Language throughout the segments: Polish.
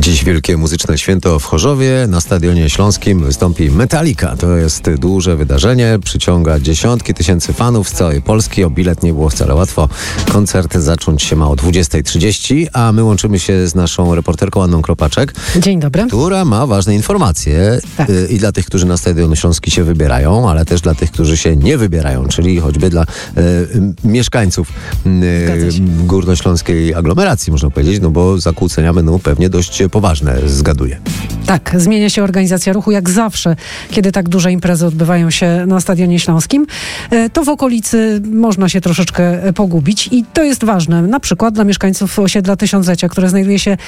Dziś wielkie muzyczne święto w Chorzowie. Na Stadionie Śląskim wystąpi Metallica. To jest duże wydarzenie. Przyciąga dziesiątki tysięcy fanów z całej Polski. O bilet nie było wcale łatwo. Koncert zacząć się ma o 20:30, a my łączymy się z naszą reporterką Anną Kropaczek. Dzień dobry. Która ma ważne informacje. Tak. I dla tych, którzy na Stadion Śląski się wybierają, ale też dla tych, którzy się nie wybierają, czyli choćby dla mieszkańców górnośląskiej aglomeracji, można powiedzieć, no bo zakłócenia będą pewnie dość poważne, zgaduję. Tak, zmienia się organizacja ruchu jak zawsze, kiedy tak duże imprezy odbywają się na Stadionie Śląskim. To w okolicy można się troszeczkę pogubić i to jest ważne, na przykład dla mieszkańców osiedla Tysiąclecia, które znajduje się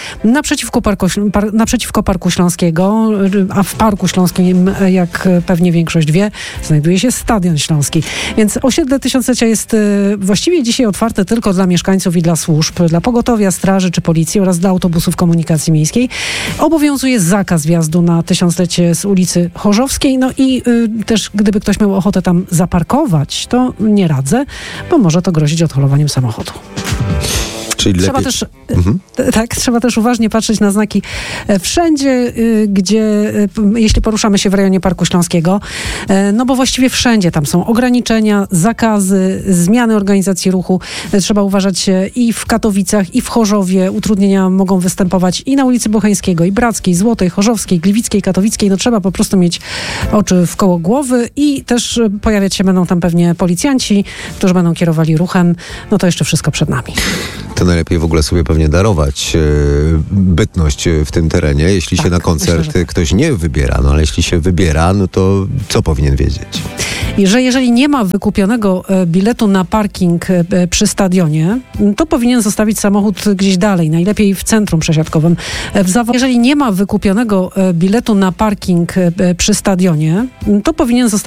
naprzeciwko Parku Śląskiego, a w Parku Śląskim, jak pewnie większość wie, znajduje się Stadion Śląski. Więc osiedle Tysiąclecia jest właściwie dzisiaj otwarte tylko dla mieszkańców i dla służb, dla pogotowia, straży czy policji oraz dla autobusów komunikacji miejskiej. Obowiązuje zakaz wjazdu na Tysiąclecie z ulicy Chorzowskiej. No i też gdyby ktoś miał ochotę tam zaparkować, to nie radzę, bo może to grozić odholowaniem samochodu. Czyli trzeba lepiej... też, trzeba też uważnie patrzeć na znaki wszędzie, jeśli poruszamy się w rejonie Parku Śląskiego, no bo właściwie wszędzie tam są ograniczenia, zakazy, zmiany organizacji ruchu. Trzeba uważać i w Katowicach, i w Chorzowie. Utrudnienia mogą występować i na ulicy Bocheńskiego, i Brackiej, Złotej, Chorzowskiej, Gliwickiej, Katowickiej. No trzeba po prostu mieć oczy wkoło głowy i też pojawiać się będą tam pewnie policjanci, którzy będą kierowali ruchem. No to jeszcze wszystko przed nami. To najlepiej w ogóle sobie pewnie darować bytność w tym terenie, jeśli się na koncert myślę, ktoś nie wybiera. No ale jeśli się wybiera, no to co powinien wiedzieć? I że jeżeli nie ma wykupionego biletu na parking przy stadionie, to powinien zostawić samochód gdzieś dalej, najlepiej w centrum przesiadkowym. Jeżeli nie ma wykupionego biletu na parking przy stadionie, to powinien zostawić